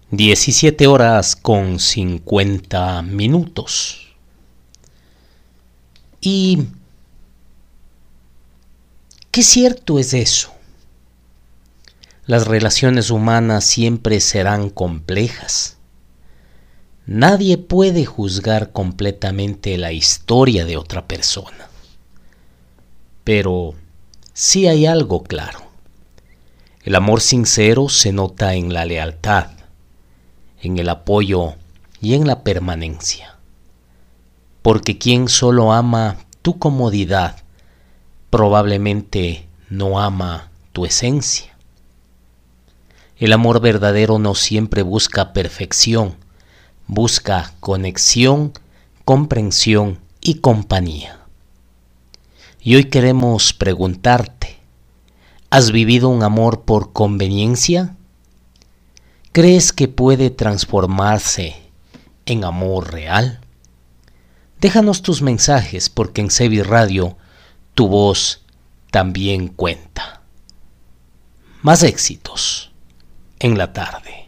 17:50. ¿Y qué cierto es eso? Las relaciones humanas siempre serán complejas. Nadie puede juzgar completamente la historia de otra persona. Pero sí hay algo claro. El amor sincero se nota en la lealtad, en el apoyo y en la permanencia. Porque quien solo ama tu comodidad, probablemente no ama tu esencia. El amor verdadero no siempre busca perfección, busca conexión, comprensión y compañía. Y hoy queremos preguntarte, ¿has vivido un amor por conveniencia? ¿Crees que puede transformarse en amor real? Déjanos tus mensajes porque en Sevi Radio tu voz también cuenta. Más éxitos en la tarde.